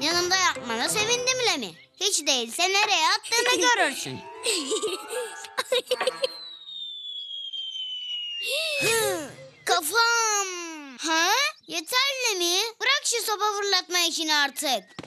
Yanımda yapmana sevindim Lemi. Hiç değilse nereye attığını görürsün. Kafam. Ha? Yeter Lemi. Bırak şu sopa fırlatma işini artık.